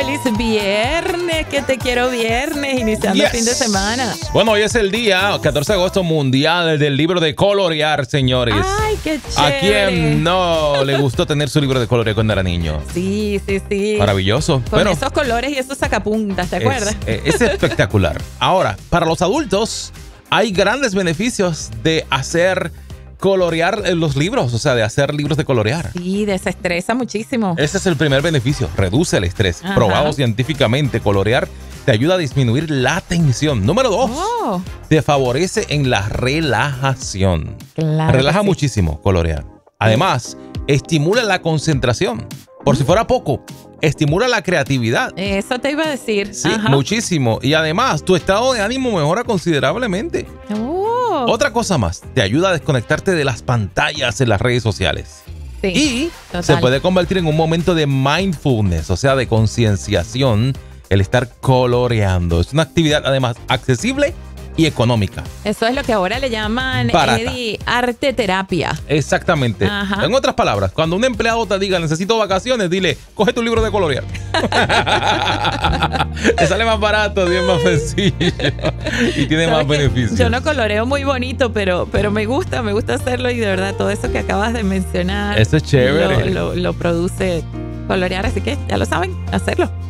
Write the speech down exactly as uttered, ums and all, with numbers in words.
feliz viernes, que te quiero viernes, iniciando yes. el fin de semana. Bueno, hoy es el día, catorce de agosto, mundial del libro de colorear, señores. Ay, qué chévere. ¿A quién no le gustó tener su libro de colorear cuando era niño? Sí, sí, sí. Maravilloso. Con bueno, esos colores y esos sacapuntas, ¿te acuerdas? Es, es espectacular. Ahora, para los adultos, hay grandes beneficios de hacer colorear los libros, o sea, de hacer libros de colorear. Sí, desestresa muchísimo. Ese es el primer beneficio, reduce el estrés. Ajá. Probado científicamente, colorear te ayuda a disminuir la tensión. Número dos, oh. te favorece en la relajación. Claro. Relaja sí. muchísimo colorear. Además, estimula la concentración. Por si fuera poco, estimula la creatividad. Eso te iba a decir. Sí, Ajá. muchísimo. Y además, tu estado de ánimo mejora considerablemente. Oh. Otra cosa más, te ayuda a desconectarte de las pantallas en las redes sociales. Sí, y total. se puede convertir en un momento de mindfulness, o sea, de concienciación, el estar coloreando. Es una actividad, además, accesible y económica. Eso es lo que ahora le llaman, barata. Eddie, arte terapia. Exactamente. Ajá. En otras palabras, cuando un empleado te diga necesito vacaciones, dile, coge tu libro de colorear. Te sale más barato, bien más sencillo y tiene más beneficios. Yo no coloreo muy bonito, pero, pero me gusta, me gusta hacerlo y de verdad todo eso que acabas de mencionar. Eso es chévere. Lo, lo, lo produce colorear, así que ya lo saben, hacerlo.